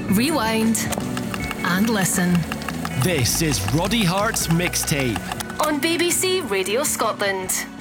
rewind, and listen. This is Roddy Hart's Mixtape On BBC Radio Scotland.